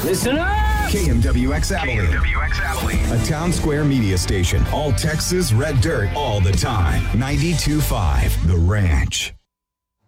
Listen up! KMWX Abilene. KMWX Abilene. A Town Square media station. All Texas red dirt all the time. 92.5 The Ranch.